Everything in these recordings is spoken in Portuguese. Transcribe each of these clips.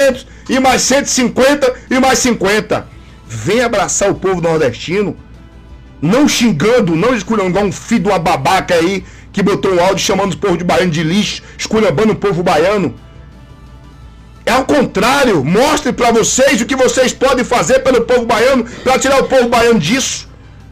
200, e mais 150, e mais 50. Vem abraçar o povo nordestino, não xingando, não esculhambando igual um filho de uma babaca aí, que botou um áudio chamando o povo de baiano de lixo, esculhambando o povo baiano. É ao contrário, mostre pra vocês o que vocês podem fazer pelo povo baiano, pra tirar o povo baiano disso.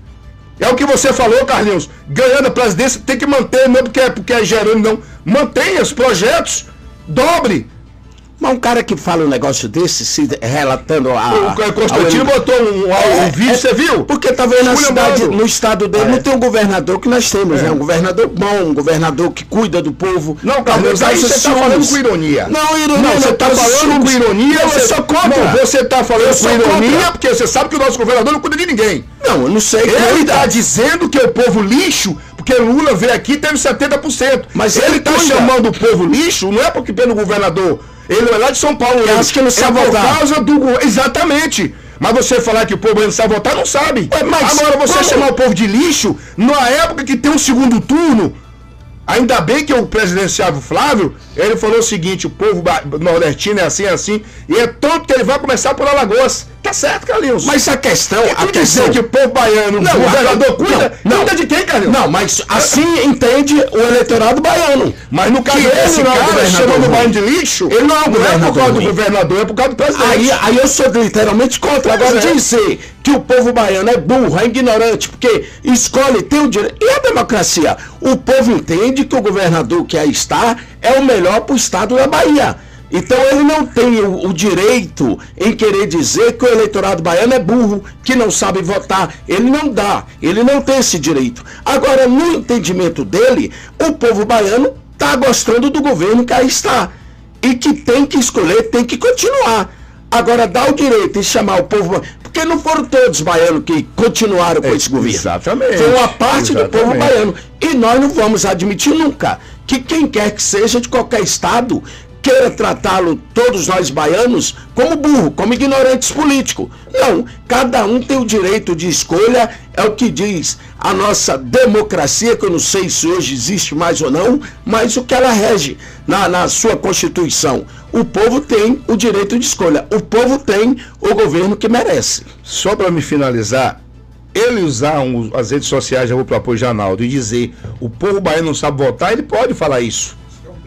É o que você falou, Carlinhos. Ganhando a presidência tem que manter, não porque é Jerônimo, não. Mantenha os projetos, dobre. Mas um cara que fala um negócio desse, se relatando a... O Constantino botou um vídeo, você viu? Porque talvez na cidade, no estado dele, não tem um governador que nós temos, né? Um governador bom, um governador que cuida do povo. Não, Carlos, aí você tá falando com ironia. Não, ironia não, você tá falando com ironia. Eu sou contra. Não, você tá falando com ironia, porque você sabe que o nosso governador não cuida de ninguém. Não, eu não sei. Ele tá dizendo que é o povo lixo, porque Lula veio aqui e teve 70%. Mas ele tá chamando o povo lixo, não é porque pelo governador... Ele é lá de São Paulo. Eu acho que não sabe votar. Por causa do... Exatamente. Mas você falar que o povo não sabe votar, não sabe. Mas agora você chamar o povo de lixo, na época que tem um segundo turno, ainda bem que o presidenciável Flávio, ele falou o seguinte, o povo nordestino é assim, e é tanto que ele vai começar por Alagoas. Tá certo, Carlinhos. Mas a questão... dizer que o povo baiano, não, o governador cuida de quem, Carlinhos? Não, mas assim entende o eleitorado baiano. Mas no caso desse cara, chamando o baiano de lixo, ele não é o governador. Não é por causa do governador, é por causa do presidente. Aí eu sou literalmente contra. Agora dizer que o povo baiano é burro, é ignorante, porque escolhe, tem o direito. E a democracia? O povo entende que o governador que aí está é o melhor para o estado da Bahia. Então ele não tem o direito em querer dizer que o eleitorado baiano é burro, que não sabe votar. Ele não dá, ele não tem esse direito. Agora, no entendimento dele, o povo baiano está gostando do governo que aí está. E que tem que escolher, tem que continuar. Agora, dá o direito de chamar o povo... Porque não foram todos baianos que continuaram com esse governo. Exatamente. Foi uma parte do povo baiano. E nós não vamos admitir nunca que quem quer que seja de qualquer estado queira tratá-lo, todos nós baianos, como burro, como ignorantes políticos. Não, cada um tem o direito de escolha, é o que diz a nossa democracia, que eu não sei se hoje existe mais ou não, mas o que ela rege na sua Constituição. O povo tem o direito de escolha, o povo tem o governo que merece. Só para me finalizar, ele usar as redes sociais, já vou para o apoio de Arnaldo, e dizer o povo baiano não sabe votar, ele pode falar isso.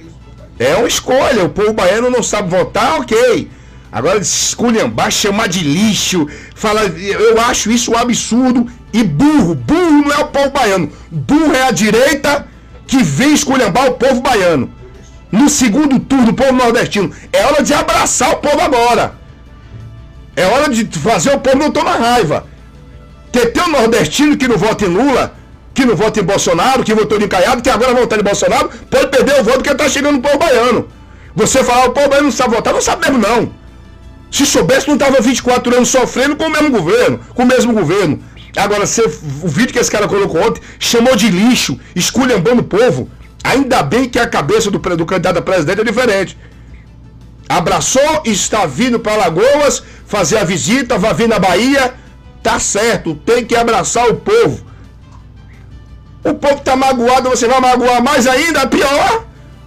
É uma escolha, o povo baiano não sabe votar, ok. Agora esculhambar, chamar de lixo, falar, eu acho isso um absurdo e burro. Burro não é o povo baiano, burro é a direita que vem esculhambar o povo baiano. No segundo turno, o povo nordestino, é hora de abraçar o povo agora. É hora de fazer o povo não tomar raiva. Porque tem um nordestino que não vota em Lula, que não vota em Bolsonaro, que votou em Caiado, que agora vai votar em Bolsonaro, pode perder o voto porque está chegando no povo baiano. Você falar, o povo baiano não sabe votar, não sabe mesmo não. Se soubesse, não estava 24 anos sofrendo com o mesmo governo. Agora, o vídeo que esse cara colocou ontem, chamou de lixo, esculhambando o povo. Ainda bem que a cabeça do candidato a presidente é diferente. Abraçou, está vindo para Alagoas, fazer a visita, vai vir na Bahia, tá certo, tem que abraçar o povo. O povo está magoado, você vai magoar mais ainda? Pior,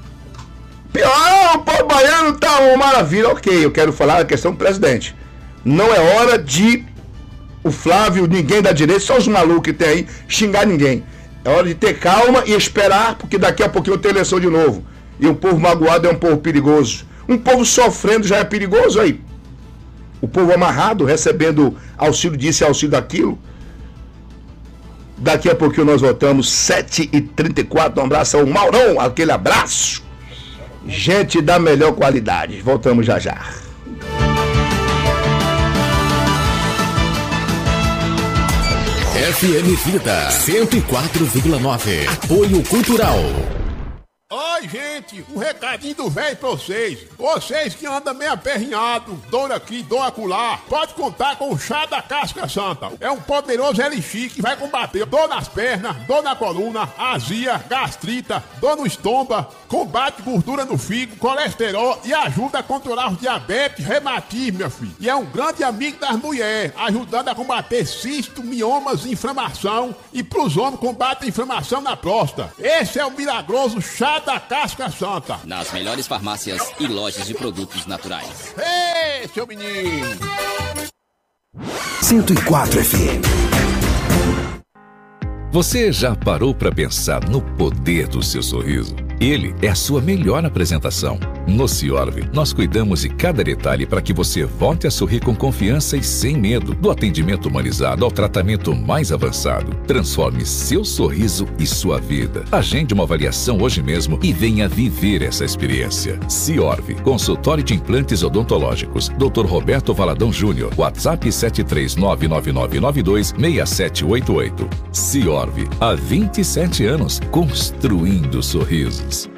o povo baiano tá uma maravilha. Ok, eu quero falar a questão do presidente. Não é hora de o Flávio, ninguém da direita, só os malucos que tem aí, xingar ninguém. É hora de ter calma e esperar, porque daqui a pouquinho tem eleição de novo. E o povo magoado é um povo perigoso. Um povo sofrendo já é perigoso aí. O povo amarrado, recebendo auxílio disso e auxílio daquilo. Daqui a pouquinho nós voltamos, 7h34, um abraço ao Maurão, aquele abraço. Gente da melhor qualidade. Voltamos já já. FM Vida 104,9. Apoio Cultural. Oi, gente, um recadinho do velho pra vocês. Vocês que andam meio aperrinhado, dor aqui, dor acolá, pode contar com o chá da casca santa. É um poderoso elixir que vai combater dor nas pernas, dor na coluna, azia, gastrita, dor no estômago, combate gordura no fígado, colesterol e ajuda a controlar os diabetes, reumatismo, meu filho. E é um grande amigo das mulheres, ajudando a combater cisto, miomas, inflamação e pros homens combate a inflamação na próstata. Esse é o milagroso chá da casca Casca Santa. Nas melhores farmácias e lojas de produtos naturais. Ei, seu menino! 104 FM. Você já parou para pensar no poder do seu sorriso? Ele é a sua melhor apresentação. No Ciorv, nós cuidamos de cada detalhe para que você volte a sorrir com confiança e sem medo. Do atendimento humanizado ao tratamento mais avançado. Transforme seu sorriso e sua vida. Agende uma avaliação hoje mesmo e venha viver essa experiência. Ciorv, consultório de implantes odontológicos. Dr. Roberto Valadão Júnior. WhatsApp 73999926788. Ciorv, há 27 anos, construindo sorrisos.